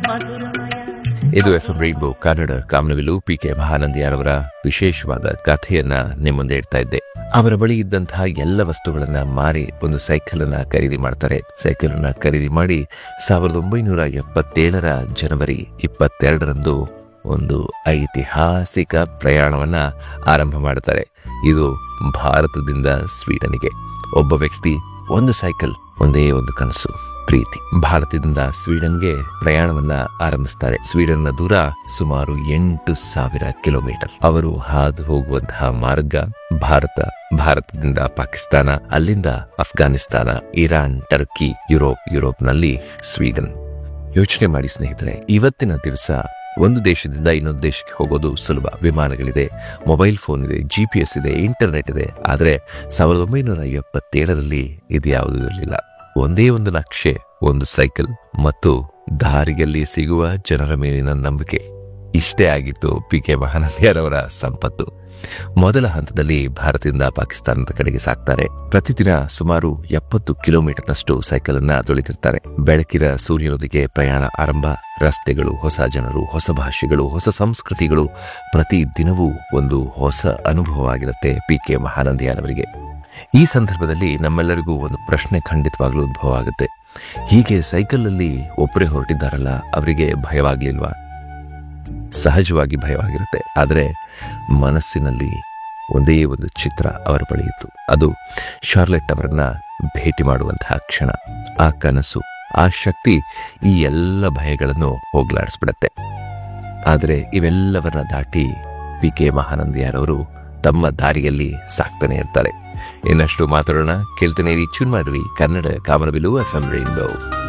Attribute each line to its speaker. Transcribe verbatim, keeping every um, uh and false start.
Speaker 1: ಇದು F M rainbow Kannada ಕಾಮನಬಿಲ್ಲು. P K ಮಹಾನಂದಿಯಾರವರ ವಿಶೇಷವಾದ ಕಥೆಯನ್ನ ನಿಮ್ಮ ಮುಂದೆ ಇಡ್ತಾ ಇದ್ದೆ. ಅವರ ಬಳಿ ಇದ್ದಂತಹ ಎಲ್ಲ ವಸ್ತುಗಳನ್ನ ಮಾರಿ ಒಂದು ಸೈಕಲ್ ಅನ್ನ ಖರೀದಿ ಮಾಡ್ತಾರೆ. ಸೈಕಲ್ ಅನ್ನ ಖರೀದಿ ಮಾಡಿ ಸಾವಿರದ ಒಂಬೈನೂರ ಎಪ್ಪತ್ತೇಳರ ಜನವರಿ ಇಪ್ಪತ್ತೆರಡರಂದು ಒಂದು ಐತಿಹಾಸಿಕ ಪ್ರಯಾಣವನ್ನ ಆರಂಭ ಮಾಡುತ್ತಾರೆ. ಇದು ಭಾರತದಿಂದ ಸ್ವೀಡನ್ಗೆ. ಒಬ್ಬ ವ್ಯಕ್ತಿ, ಒಂದು ಸೈಕಲ್, ಒಂದೇ ಒಂದು ಕನಸು, ಪ್ರೀತಿ. ಭಾರತದಿಂದ ಸ್ವೀಡನ್ಗೆ ಪ್ರಯಾಣವನ್ನ ಆರಂಭಿಸ್ತಾರೆ. ಸ್ವೀಡನ್ನ ದೂರ ಸುಮಾರು ಎಂಟು ಸಾವಿರ ಕಿಲೋಮೀಟರ್. ಅವರು ಹಾದು ಹೋಗುವಂತಹ ಮಾರ್ಗ ಭಾರತ, ಭಾರತದಿಂದ ಪಾಕಿಸ್ತಾನ, ಅಲ್ಲಿಂದ ಅಫ್ಘಾನಿಸ್ತಾನ, ಇರಾನ್, ಟರ್ಕಿ, ಯುರೋಪ್, ಯುರೋಪ್ನಲ್ಲಿ ಸ್ವೀಡನ್. ಯೋಚನೆ ಮಾಡಿ ಸ್ನೇಹಿತರೆ, ಇವತ್ತಿನ ದಿವಸ ಒಂದು ದೇಶದಿಂದ ಇನ್ನೊಂದು ದೇಶಕ್ಕೆ ಹೋಗೋದು ಸುಲಭ. ವಿಮಾನಗಳಿದೆ, ಮೊಬೈಲ್ ಫೋನ್ ಇದೆ, ಜಿ ಪಿ ಎಸ್ ಇದೆ, ಇಂಟರ್ನೆಟ್ ಇದೆ. ಆದರೆ ಸಾವಿರದ ಒಂಬೈನೂರ ಎಪ್ಪತ್ತೇಳರಲ್ಲಿ ಇದು ಯಾವುದೂ ಇರಲಿಲ್ಲ. ಒಂದೇ ಒಂದು ನಕ್ಷೆ, ಒಂದು ಸೈಕಲ್ ಮತ್ತು ದಾರಿಯಲ್ಲಿ ಸಿಗುವ ಜನರ ಮೇಲಿನ ನಂಬಿಕೆ. ಇಷ್ಟೇ ಆಗಿತ್ತು ಪಿ ಕೆ ಮಹಾನಂದಿಯಾರವರ ಸಂಪತ್ತು. ಮೊದಲ ಹಂತದಲ್ಲಿ ಭಾರತದಿಂದ ಪಾಕಿಸ್ತಾನದ ಕಡೆಗೆ ಸಾಕ್ತಾರೆ. ಪ್ರತಿದಿನ ಸುಮಾರು ಎಪ್ಪತ್ತು ಕಿಲೋಮೀಟರ್ನಷ್ಟು ಸೈಕಲ್ ಅನ್ನ ತೊಳಿತಿರ್ತಾರೆ. ಬೆಳಕಿನ ಸೂರ್ಯನೊಂದಿಗೆ ಪ್ರಯಾಣ ಆರಂಭ. ರಸ್ತೆಗಳು, ಹೊಸ ಜನರು, ಹೊಸ ಭಾಷೆಗಳು, ಹೊಸ ಸಂಸ್ಕೃತಿಗಳು. ಪ್ರತಿ ದಿನವೂ ಒಂದು ಹೊಸ ಅನುಭವವಾಗಿರುತ್ತೆ ಪಿ ಕೆ ಮಹಾನಂದಿಯಾರವರಿಗೆ. ಈ ಸಂದರ್ಭದಲ್ಲಿ ನಮ್ಮೆಲ್ಲರಿಗೂ ಒಂದು ಪ್ರಶ್ನೆ ಖಂಡಿತವಾಗ್ಲೂ ಉದ್ಭವ ಆಗುತ್ತೆ. ಹೀಗೆ ಸೈಕಲಲ್ಲಿ ಒಬ್ಬರೇ ಹೊರಟಿದ್ದಾರಲ್ಲ, ಅವರಿಗೆ ಭಯವಾಗ್ಲಿಲ್ವಾ? ಸಹಜವಾಗಿ ಭಯವಾಗಿರುತ್ತೆ. ಆದರೆ ಮನಸ್ಸಿನಲ್ಲಿ ಒಂದೇ ಒಂದು ಚಿತ್ರ ಅವರ ಬಳಿ ಇತ್ತು. ಅದು ಶಾರ್ಲೆಟ್ ಅವರನ್ನ ಭೇಟಿ ಮಾಡುವಂತಹ ಕ್ಷಣ. ಆ ಕನಸು, ಆ ಶಕ್ತಿ ಈ ಎಲ್ಲ ಭಯಗಳನ್ನು ಹೋಗ್ಲಾಡಿಸ್ಬಿಡತ್ತೆ. ಆದರೆ ಇವೆಲ್ಲವನ್ನ ದಾಟಿ ಪಿ ಕೆ ಮಹಾನಂದಿಯಾರವರು ತಮ್ಮ ದಾರಿಯಲ್ಲಿ ಸಾಕ್ತಾನೆ ಇರ್ತಾರೆ. ಇನ್ನಷ್ಟು ಮಾತಾಡೋಣ. ಕೇಳ್ತಾನೆ ಇರಿ, ಟ್ಯೂನ್ ಮಾಡ್ರಿ ಕನ್ನಡ ಕಾಮನಬಿಲ್ಲು ಎಫ್ ಎಂ ರೈನ್ಬೋ.